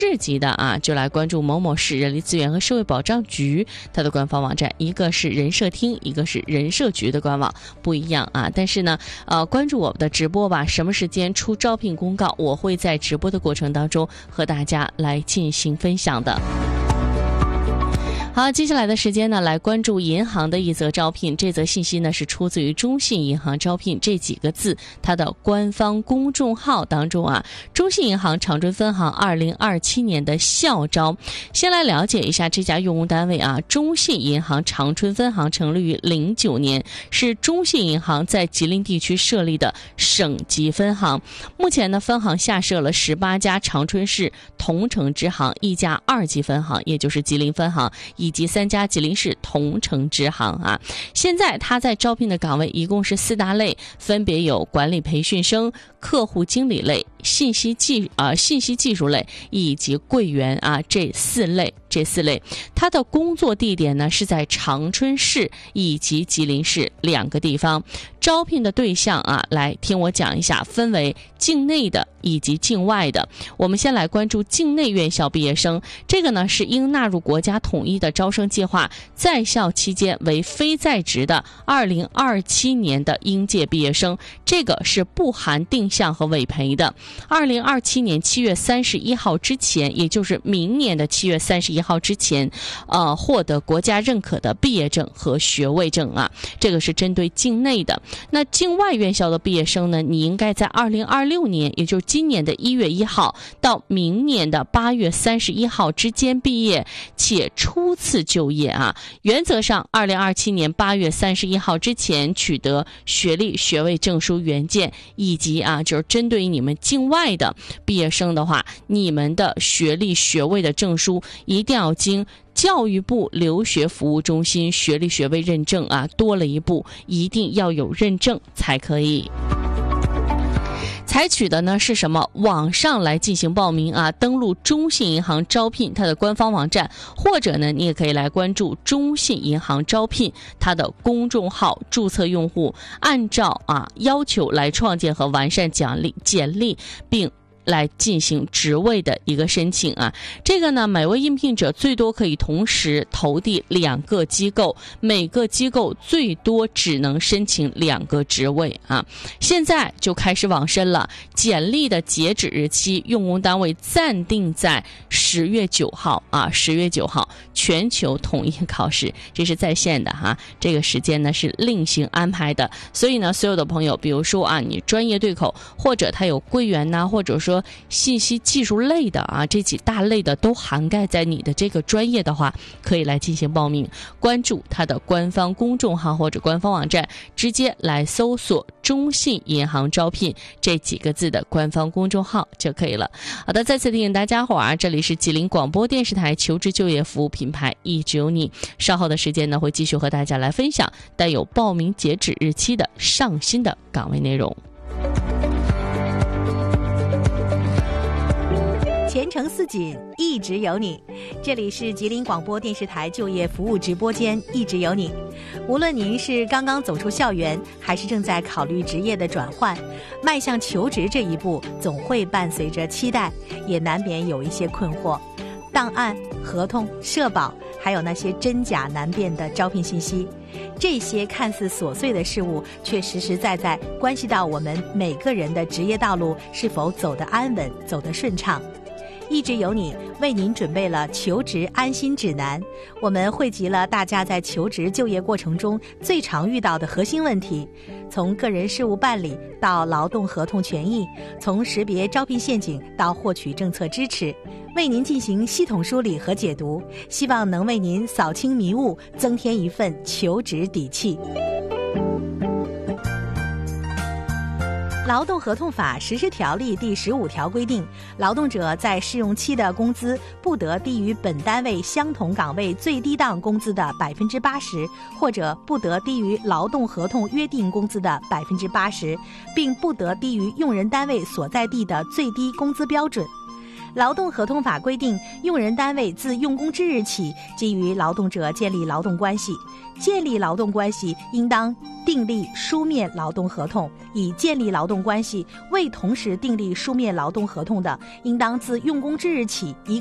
市级的啊，就来关注某某市人力资源和社会保障局它的官方网站，一个是人社厅，一个是人社局的官网，不一样啊。但是呢，关注我们的直播吧，什么时间出招聘公告，我会在直播的过程当中和大家来进行分享的。好，接下来的时间呢，来关注银行的一则招聘。这则信息呢是出自于中信银行招聘这几个字它的官方公众号当中啊。中信银行长春分行2027年的校招，先来了解一下这家用工单位啊。中信银行长春分行成立于09年，是中信银行在吉林地区设立的省级分行。目前呢，分行下设了18家长春市同城支行，1家2级分行，也就是吉林分行，以及3家吉林市同城支行啊。现在他在招聘的岗位一共是4大类，分别有管理培训生、客户经理类、信息技术类以及柜员啊，这四类。他的工作地点呢是在长春市以及吉林市2个地方。招聘的对象啊，来听我讲一下，分为境内的以及境外的。我们先来关注境内院校毕业生，这个呢是应纳入国家统一的招生计划，在校期间为非在职的2027年的应届毕业生，这个是不含定向和委培的。2027年7月31号之前，也就是明年的7月31号之前，获得国家认可的毕业证和学位证啊，这个是针对境内的。那境外院校的毕业生呢，你应该在2026年，也就是今年的1月1号到明年的8月31号之间毕业，且初次就业啊。原则上2027年8月31号之前取得学历学位证书原件，以及就是针对你们境外的毕业生的话，你们的学历学位的证书一定要经教育部留学服务中心学历学位认证啊，多了一步，一定要有认证才可以。采取的呢是什么？网上来进行报名啊，登录中信银行招聘它的官方网站，或者呢你也可以来关注中信银行招聘它的公众号，注册用户按照要求来创建和完善简历，并来进行职位的一个申请啊。这个呢，每位应聘者最多可以同时投递2个机构，每个机构最多只能申请2个职位啊。现在就开始网申了，简历的截止日期，用工单位暂定在10月9号啊，10月9号全球统一考试，这是在线的哈。这个时间呢是另行安排的，所以呢，所有的朋友，比如说你专业对口，或者他有柜员呐，或者说信息技术类的这几大类的都涵盖在你的这个专业的话，可以来进行报名。关注它的官方公众号或者官方网站，直接来搜索中信银行招聘这几个字的官方公众号就可以了。好的，再次提醒大家伙这里是吉林广播电视台求职就业服务品牌一直有你。稍后的时间呢，会继续和大家来分享带有报名截止日期的上新的岗位内容。 前程似锦，一直有你。这里是吉林广播电视台就业服务直播间，一直有你。无论您是刚刚走出校园，还是正在考虑职业的转换，迈向求职这一步总会伴随着期待，也难免有一些困惑。档案、合同、社保，还有那些真假难辨的招聘信息，这些看似琐碎的事物，却实实在在关系到我们每个人的职业道路是否走得安稳，走得顺畅。一直有你为您准备了求职安心指南，我们汇集了大家在求职就业过程中最常遇到的核心问题，从个人事务办理到劳动合同权益，从识别招聘陷阱到获取政策支持，为您进行系统梳理和解读，希望能为您扫清迷雾，增添一份求职底气。劳动合同法实施条例第15条规定，劳动者在试用期的工资不得低于本单位相同岗位最低档工资的80%，或者不得低于劳动合同约定工资的80%，并不得低于用人单位所在地的最低工资标准。 劳动合同法规定，用人单位自用工之日起，即与劳动者建立劳动关系。建立劳动关系应当订立书面劳动合同，已建立劳动关系未同时订立书面劳动合同的，应当自用工之日起